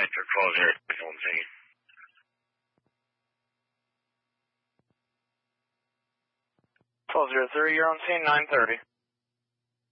Dispatcher 1203 on scene. 1203, you're on scene 930.